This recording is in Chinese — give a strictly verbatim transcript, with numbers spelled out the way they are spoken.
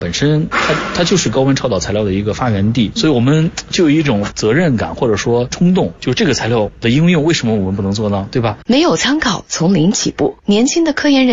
本身它它就是高温超导材料的一个发源地，所以我们就有一种责任感或者说冲动，就这个材料的应用为什么我们不能做呢？对吧？ 没有参考，从零起步，年轻的科研人